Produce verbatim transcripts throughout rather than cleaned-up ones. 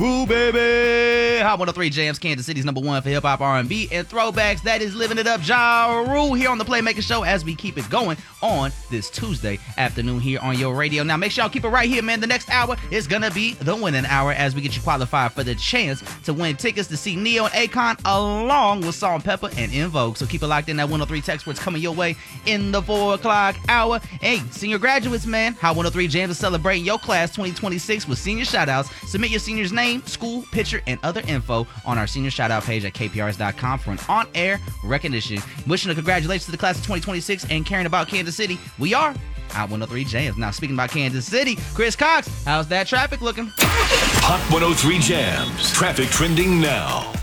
Ooh, baby. Hot one oh three Jams, Kansas City's number one for hip-hop, R and B, and throwbacks. That is Living It Up, Ja Rule, here on the Playmaker Show as we keep it going on this Tuesday afternoon here on your radio. Now, make sure y'all keep it right here, man. The next hour is going to be the winning hour as we get you qualified for the chance to win tickets to see Neo and Akon along with Salt and Pepper and En Vogue. So keep it locked in. That one oh three text where it's coming your way in the four o'clock hour. Hey, senior graduates, man. Hot one oh three Jams is celebrating your class twenty twenty-six with senior shout-outs. Submit your senior's name, school, picture, and other info on our senior shout-out page at k p r s dot com for an on-air recognition. Wishing a congratulations to the class of twenty twenty-six and caring about Kansas City. We are Hot one oh three Jams. Now, speaking about Kansas City, Chris Cox, how's that traffic looking? Hot one oh three Jams. Traffic trending now.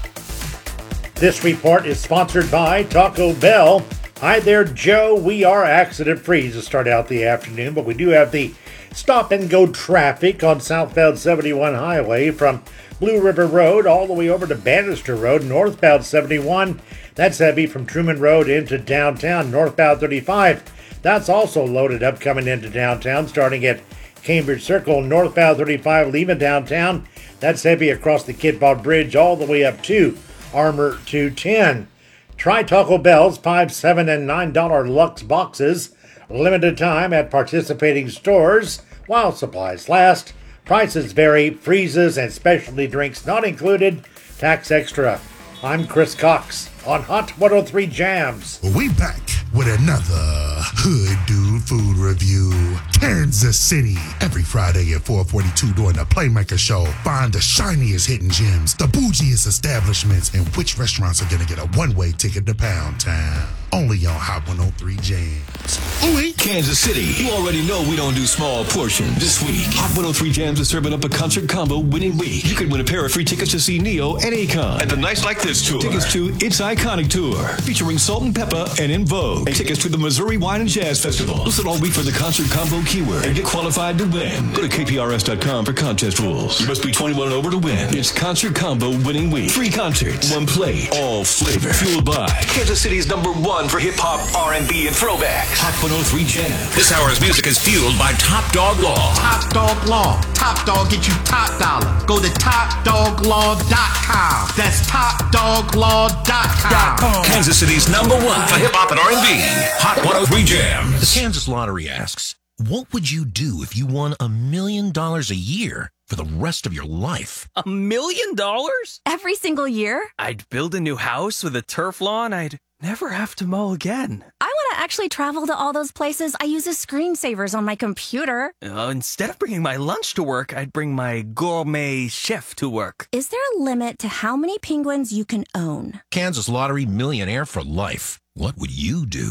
This report is sponsored by Taco Bell. Hi there, Joe. We are accident-free to start out the afternoon, but we do have the stop-and-go traffic on southbound seventy-one highway from Blue River Road all the way over to Bannister Road, northbound seventy-one. That's heavy from Truman Road into downtown, northbound thirty-five. That's also loaded up coming into downtown, starting at Cambridge Circle, northbound thirty-five, leaving downtown. That's heavy across the Kidball Bridge all the way up to Armour two ten. Try Taco Bell's five, seven, and nine dollar Lux boxes. Limited time at participating stores while supplies last. Prices vary. Freezes and specialty drinks not included. Tax extra. I'm Chris Cox on Hot one oh three Jams. We back with another Hood Dude Food Review. Kansas City. Every Friday at four forty-two during the Playmaker Show. Find the shiniest hidden gems, the bougiest establishments, and which restaurants are going to get a one-way ticket to Pound Town. Only on Hot one oh three Jams. Ooh, Kansas City. You already know we don't do small portions. This week, Hot one oh three Jams is serving up a concert combo winning week. You could win a pair of free tickets to see Neo and Akon. And the Nights Like This tour. Tickets to It's Iconic Tour, featuring Salt and Pepper and En Vogue. And tickets to the Missouri Wine and Jazz Festival. Listen all week for the concert combo keyword and get qualified to win. Go to k p r s dot com for contest rules. You must be twenty-one and over to win. It's concert combo winning week. Free concerts, one plate, all flavor. Fueled by Kansas City's number one for hip-hop, R and B, and throwbacks. Hot one oh three Jams. This hour's music is fueled by Top Dog Law. Top Dog Law. Top Dog get you top dollar. Go to top dog law dot com. That's top dog law dot com. Kansas City's number one for hip-hop and R and B. Hot one oh three Jams. The Kansas Lottery asks, what would you do if you won a million dollars a year for the rest of your life? A million dollars? Every single year? I'd build a new house with a turf lawn. I'd never have to mow again. I want to actually travel to all those places I use as screensavers on my computer. Uh, instead of bringing my lunch to work, I'd bring my gourmet chef to work. Is there a limit to how many penguins you can own? Kansas Lottery millionaire for life. What would you do?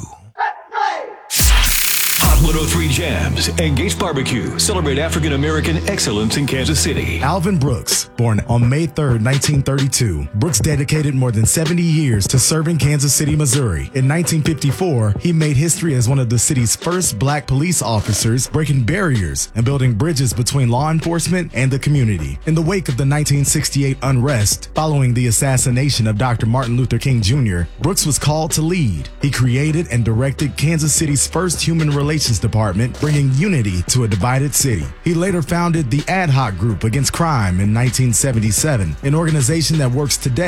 Hot one oh three Jams and Gates Barbecue celebrate African American excellence in Kansas City. Alvin Brooks, born on May third, nineteen thirty-two. Brooks dedicated more than seventy years to serving Kansas City, Missouri. In nineteen fifty-four, he made history as one of the city's first black police officers, breaking barriers and building bridges between law enforcement and the community. In the wake of the nineteen sixty-eight unrest, following the assassination of Doctor Martin Luther King Junior, Brooks was called to lead. He created and directed Kansas City's first human relations department, bringing unity to a divided city. He later founded the Ad Hoc Group Against Crime in nineteen seventy-seven, an organization that works today